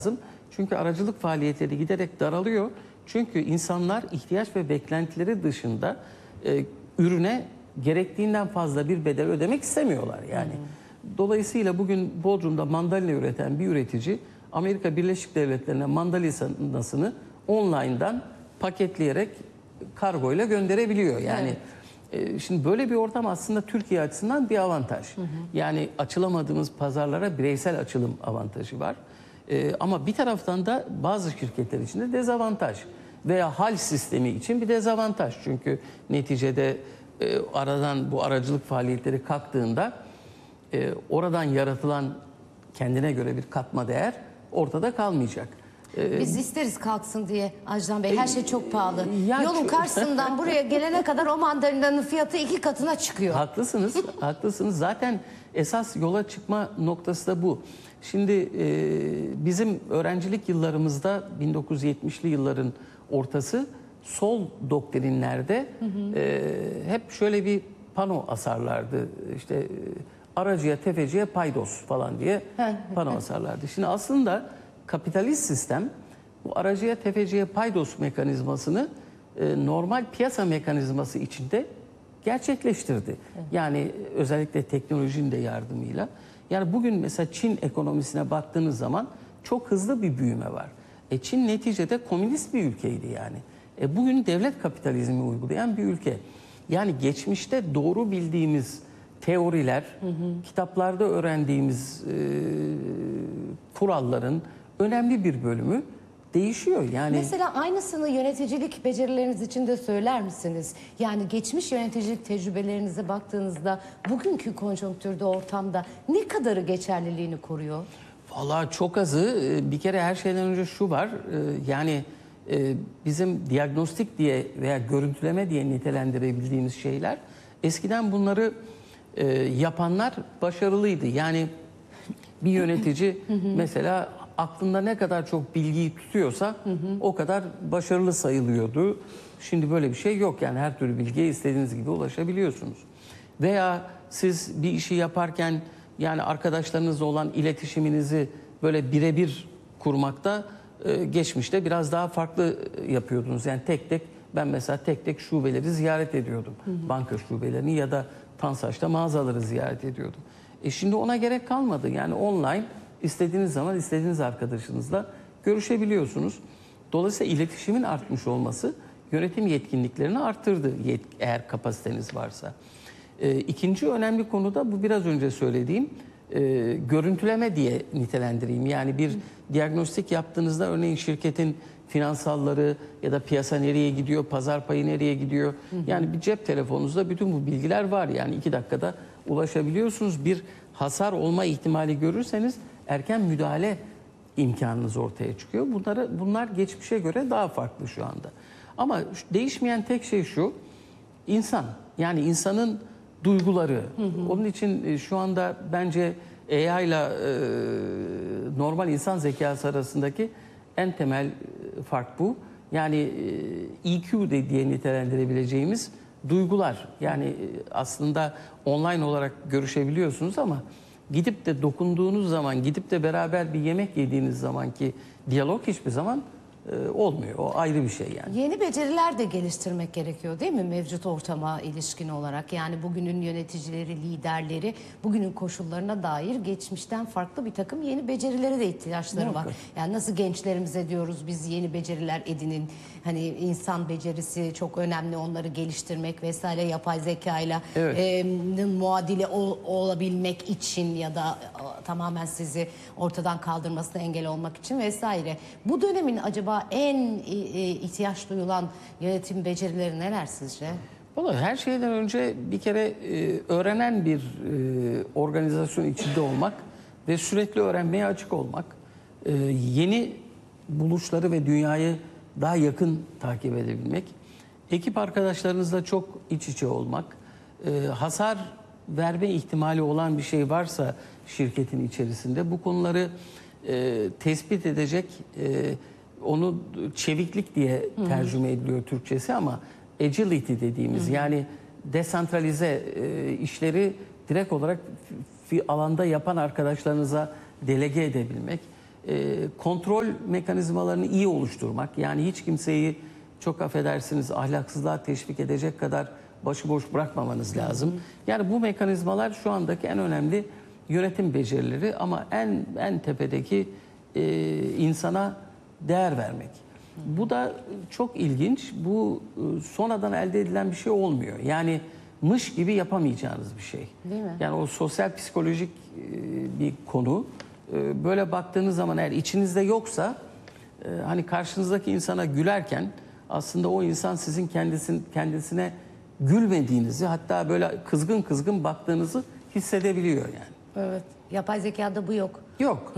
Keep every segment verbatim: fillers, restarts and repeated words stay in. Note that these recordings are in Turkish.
lazım. Çünkü aracılık faaliyetleri giderek daralıyor. Çünkü insanlar ihtiyaç ve beklentileri dışında e, ürüne gerektiğinden fazla bir bedel ödemek istemiyorlar yani. Hmm. Dolayısıyla bugün Bodrum'da mandalina üreten bir üretici Amerika Birleşik Devletleri'ne mandalinasını online'dan paketleyerek kargoyla gönderebiliyor. Yani evet. e, şimdi böyle bir ortam aslında Türkiye açısından bir avantaj. Hı hı. Yani açılamadığımız pazarlara bireysel açılım avantajı var. Ee, ama bir taraftan da bazı şirketler için de dezavantaj veya hal sistemi için bir dezavantaj. Çünkü neticede e, aradan bu aracılık faaliyetleri kalktığında e, oradan yaratılan kendine göre bir katma değer ortada kalmayacak. Ee, Biz isteriz kalksın diye Ajdan Bey. Her şey çok pahalı. Ya Yolun karşısından buraya gelene kadar o mandalinanın fiyatı iki katına çıkıyor. Haklısınız, haklısınız. Zaten esas yola çıkma noktası da bu. Şimdi e, bizim öğrencilik yıllarımızda bin dokuz yüz yetmişli yılların ortası sol doktrinlerde hı hı. E, hep şöyle bir pano asarlardı. İşte e, aracıya, tefeciye paydos falan diye pano asarlardı. Şimdi aslında kapitalist sistem bu aracıya, tefeciye paydos mekanizmasını e, normal piyasa mekanizması içinde gerçekleştirdi. Evet. Yani özellikle teknolojinin de yardımıyla. Yani bugün mesela Çin ekonomisine baktığınız zaman çok hızlı bir büyüme var. E Çin neticede komünist bir ülkeydi yani. E bugün devlet kapitalizmi uygulayan bir ülke. Yani geçmişte doğru bildiğimiz teoriler, hı hı. kitaplarda öğrendiğimiz e, kuralların önemli bir bölümü değişiyor. Yani mesela aynısını yöneticilik becerileriniz için de söyler misiniz? Yani geçmiş yöneticilik tecrübelerinize baktığınızda bugünkü konjonktürde, ortamda ne kadarı geçerliliğini koruyor? Vallahi çok azı. Bir kere her şeyden önce şu var. Yani bizim diagnostik diye veya görüntüleme diye nitelendirebildiğimiz şeyler, eskiden bunları yapanlar başarılıydı. Yani bir yönetici mesela aklında ne kadar çok bilgiyi tutuyorsa hı hı. o kadar başarılı sayılıyordu. Şimdi böyle bir şey yok. Yani her türlü bilgiye istediğiniz gibi ulaşabiliyorsunuz. Veya siz bir işi yaparken yani arkadaşlarınızla olan iletişiminizi böyle birebir kurmakta e, geçmişte biraz daha farklı yapıyordunuz. Yani tek tek, ben mesela tek tek şubeleri ziyaret ediyordum. Hı hı. Banka şubelerini ya da Tansaç'ta mağazaları ziyaret ediyordum. E şimdi ona gerek kalmadı. Yani online İstediğiniz zaman istediğiniz arkadaşınızla görüşebiliyorsunuz. Dolayısıyla iletişimin artmış olması yönetim yetkinliklerini arttırdı yet eğer kapasiteniz varsa. E, ikinci önemli konu da bu biraz önce söylediğim e, görüntüleme diye nitelendireyim. Yani bir diagnostik yaptığınızda örneğin şirketin finansalları ya da piyasa nereye gidiyor, pazar payı nereye gidiyor. Hı hı. Yani bir cep telefonunuzda bütün bu bilgiler var. Yani iki dakikada ulaşabiliyorsunuz. Bir hasar olma ihtimali görürseniz erken müdahale imkanınız ortaya çıkıyor. Bunları, bunlar geçmişe göre daha farklı şu anda. Ama değişmeyen tek şey şu, insan. Yani insanın duyguları. Hı hı. Onun için şu anda bence A I ile e, normal insan zekası arasındaki en temel fark bu. Yani E Q de diye nitelendirebileceğimiz duygular. Yani aslında online olarak görüşebiliyorsunuz ama gidip de dokunduğunuz zaman, gidip de beraber bir yemek yediğiniz zamanki diyalog hiçbir zaman e, olmuyor. O ayrı bir şey yani. Yeni beceriler de geliştirmek gerekiyor değil mi mevcut ortama ilişkin olarak? Yani bugünün yöneticileri, liderleri bugünün koşullarına dair geçmişten farklı bir takım yeni becerilere de ihtiyaçları Muhakkak. var. Yani nasıl gençlerimize diyoruz biz yeni beceriler edinin. Hani insan becerisi çok önemli, onları geliştirmek vesaire, yapay zekayla evet. e, muadili ol, olabilmek için ya da e, tamamen sizi ortadan kaldırmasına engel olmak için vesaire. Bu dönemin acaba en e, ihtiyaç duyulan yönetim becerileri neler sizce? Vallahi her şeyden önce bir kere e, öğrenen bir e, organizasyon içinde olmak ve sürekli öğrenmeye açık olmak, e, yeni buluşları ve dünyayı daha yakın takip edebilmek, ekip arkadaşlarınızla çok iç içe olmak, e, hasar verme ihtimali olan bir şey varsa şirketin içerisinde bu konuları e, tespit edecek, e, onu çeviklik diye tercüme ediliyor Türkçesi ama agility dediğimiz Hı-hı. yani desantralize e, işleri direkt olarak alanda yapan arkadaşlarınıza delege edebilmek e, kontrol mekanizmalarını iyi oluşturmak. Yani hiç kimseyi, çok affedersiniz, ahlaksızlığa teşvik edecek kadar başıboş bırakmamanız lazım. Yani bu mekanizmalar şu andaki en önemli yönetim becerileri, ama en en tepedeki e, insana değer vermek. Bu da çok ilginç. Bu e, sonradan elde edilen bir şey olmuyor. Yani mış gibi yapamayacağınız bir şey. Değil mi? Yani o sosyal psikolojik e, bir konu. E, böyle baktığınız zaman eğer içinizde yoksa, e, hani karşınızdaki insana gülerken aslında o insan sizin kendisin, kendisine gülmediğinizi, hatta böyle kızgın kızgın baktığınızı hissedebiliyor yani. Evet. Yapay zekada bu yok. Yok.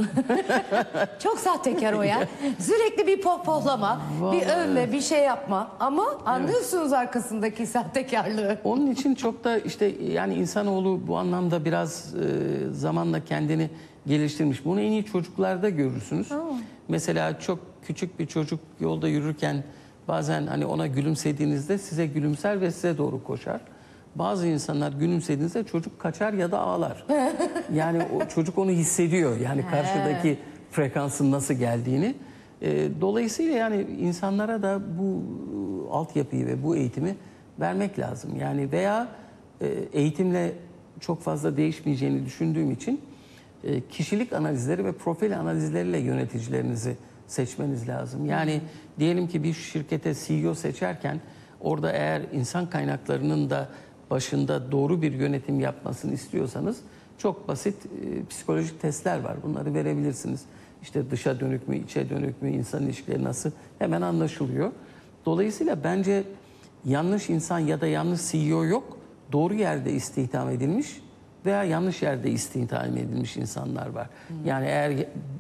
Çok sahtekar o ya. Sürekli bir pohpohlama, bir övme, bir şey yapma. Ama anlıyorsunuz arkasındaki sahtekarlığı. Onun için çok da işte yani insanoğlu bu anlamda biraz e, zamanla kendini geliştirmiş. Bunu en iyi çocuklarda görürsünüz. Aa. Mesela çok küçük bir çocuk yolda yürürken bazen hani ona gülümsediğinizde size gülümser ve size doğru koşar. Bazı insanlar gülümsediğinizde çocuk kaçar ya da ağlar. Yani o çocuk onu hissediyor. Yani karşıdaki frekansın nasıl geldiğini. E, dolayısıyla yani insanlara da bu altyapıyı ve bu eğitimi vermek lazım. Yani veya e, eğitimle çok fazla değişmeyeceğini düşündüğüm için e, kişilik analizleri ve profil analizleriyle yöneticilerinizi seçmeniz lazım. Yani diyelim ki bir şirkete C E O seçerken orada eğer insan kaynaklarının da başında doğru bir yönetim yapmasını istiyorsanız çok basit e, psikolojik testler var. Bunları verebilirsiniz. İşte dışa dönük mü, içe dönük mü, insan ilişkileri nasıl, hemen anlaşılıyor. Dolayısıyla bence yanlış insan ya da yanlış C E O yok. Doğru yerde istihdam edilmiş veya yanlış yerde istihdam edilmiş insanlar var. Hmm. Yani eğer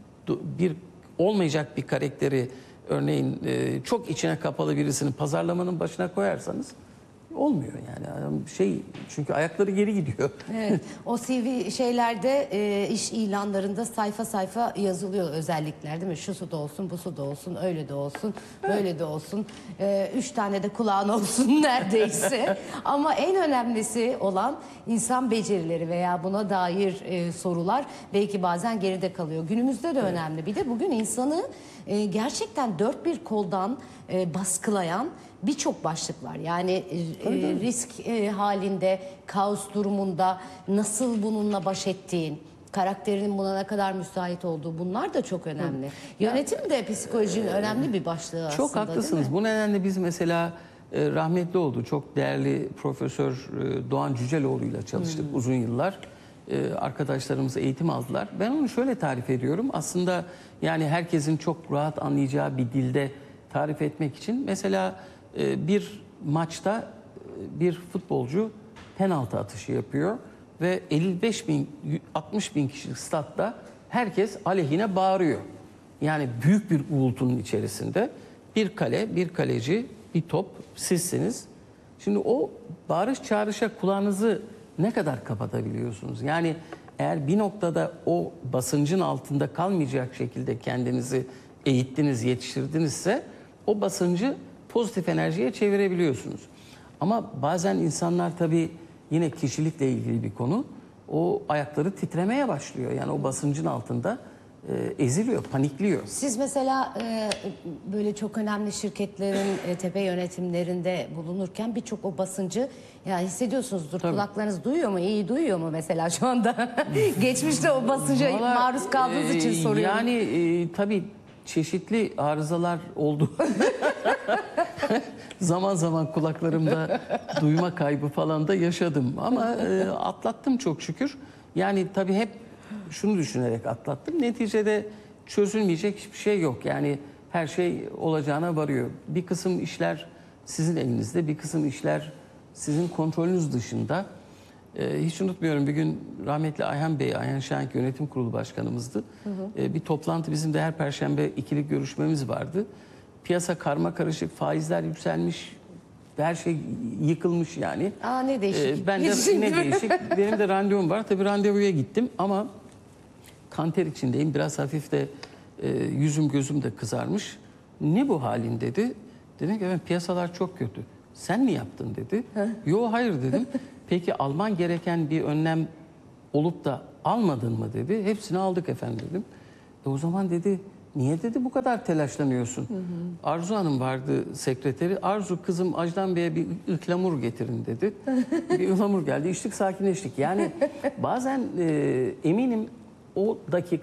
bir olmayacak bir karakteri, örneğin e, çok içine kapalı birisini pazarlamanın başına koyarsanız olmuyor yani. Şey, çünkü ayakları geri gidiyor. Evet. O C V şeylerde, e, iş ilanlarında sayfa sayfa yazılıyor özellikler, değil mi? Şusu da olsun, busu da olsun, öyle de olsun, böyle de olsun. E, üç tane de kulağın olsun neredeyse. Ama en önemlisi olan insan becerileri veya buna dair e, sorular belki bazen geride kalıyor. Günümüzde de önemli. Bir de bugün insanı e, gerçekten dört bir koldan e, baskılayan birçok başlık var. Yani e, risk e, halinde, kaos durumunda nasıl bununla baş ettiğin, karakterinin buna ne kadar müsait olduğu, bunlar da çok önemli. Yönetim de psikolojinin önemli bir başlığı aslında. Çok haklısınız. Bu nedenle biz mesela e, rahmetli oldu. Çok değerli Profesör e, Doğan Cüceloğlu ile çalıştık hmm. uzun yıllar. E, arkadaşlarımız eğitim aldılar. Ben onu şöyle tarif ediyorum. Aslında yani herkesin çok rahat anlayacağı bir dilde tarif etmek için mesela bir maçta bir futbolcu penaltı atışı yapıyor ve elli beş bin altmış bin kişilik statta herkes aleyhine bağırıyor. Yani büyük bir uğultunun içerisinde bir kale, bir kaleci, bir top, sizsiniz. Şimdi o bağırış çağrışa kulağınızı ne kadar kapatabiliyorsunuz? Yani eğer bir noktada o basıncın altında kalmayacak şekilde kendinizi eğittiniz, yetiştirdinizse o basıncı pozitif enerjiye çevirebiliyorsunuz. Ama bazen insanlar tabii, yine kişilikle ilgili bir konu, o ayakları titremeye başlıyor. Yani o basıncın altında e, eziliyor, panikliyor. Siz mesela e, böyle çok önemli şirketlerin e, tepe yönetimlerinde bulunurken birçok o basıncı yani hissediyorsunuzdur. Tabii. Kulaklarınız duyuyor mu? İyi duyuyor mu mesela şu anda? Geçmişte o basınca Vallahi, maruz kaldığınız e, için soruyorum. Yani e, tabii çeşitli arızalar oldu. Zaman zaman kulaklarımda duyma kaybı falan da yaşadım. Ama e, atlattım çok şükür. Yani tabii hep şunu düşünerek atlattım. Neticede çözülmeyecek hiçbir şey yok. Yani her şey olacağına varıyor. Bir kısım işler sizin elinizde, bir kısım işler sizin kontrolünüz dışında. Ee, hiç unutmuyorum, bir gün rahmetli Ayhan Bey, Ayhan Şahenk Yönetim Kurulu Başkanımızdı. Hı hı. Ee, bir toplantı, bizim de her perşembe ikili görüşmemiz vardı. Piyasa karma karışık, faizler yükselmiş, her şey yıkılmış yani. Aa, ne değişik. Ee, ben de ne değişik. Benim de randevum var. Tabii randevuya gittim ama kanter içindeyim. Biraz hafif de e, yüzüm gözüm de kızarmış. Ne bu halin dedi. Dedim ki evet, piyasalar çok kötü. Sen mi yaptın dedi. Yo, hayır dedim. Peki alman gereken bir önlem olup da almadın mı dedi. Hepsini aldık efendim dedim. E o zaman dedi, niye dedi bu kadar telaşlanıyorsun? Hı hı. Arzu Hanım vardı sekreteri. Arzu kızım Ajdan Bey'e bir ıhlamur getirin dedi. Bir ıhlamur geldi. İçtik, sakinleştik. Yani bazen e, eminim o dakika